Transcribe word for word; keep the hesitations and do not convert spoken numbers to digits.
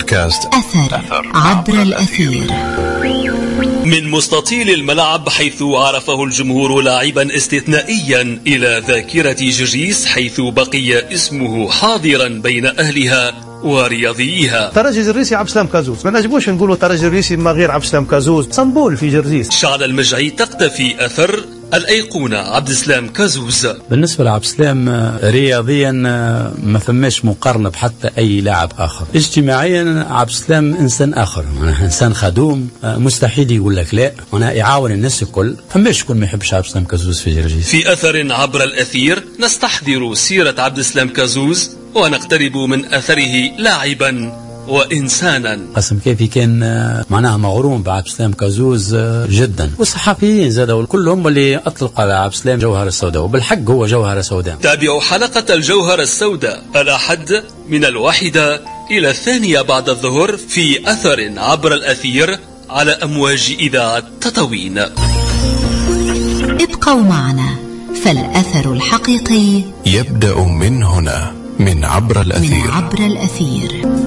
بودكاست أثر, أثر عبر الأثير. من مستطيل الملعب حيث عرفه الجمهور لاعبا استثنائيا إلى ذاكرة جرجيس حيث بقي اسمه حاضرا بين أهلها ورياضيها. ترجي جرجيسي عبد السلام كازوز، ما نجبوش نقولوا ترجي جرجيسي ما غير عبد السلام كازوز، صنبول في جرجيس. شعل المجعي تقتفي أثر الأيقونة عبد السلام كازوز. بالنسبة لعبد السلام رياضيا ما فماش مقارنة بحتى أي لاعب آخر. اجتماعيا عبد السلام إنسان آخر، أنا إنسان خدوم، مستحيل يقول لك لا، أنا يعاون الناس الكل، فماش كل ما يحبش عبد السلام كازوز في جرجيس. في أثر عبر الأثير نستحضر سيرة عبد السلام كازوز ونقترب من أثره لاعبا وإنسانا. قسم كيفي كان معناها مغروم بعبد السلام كازوز جدا، والصحفيين زادوا كلهم اللي أطلقوا على عبد السلام جوهرة سوداء، وبالحق هو جوهرة سوداء. تابعوا حلقة الجوهرة السوداء الأحد من الواحدة إلى الثانية بعد الظهر في أثر عبر الأثير على أمواج إذاعة تطاوين. ابقوا معنا، فالأثر الحقيقي يبدأ من هنا، من عبر الأثير. من عبر الأثير.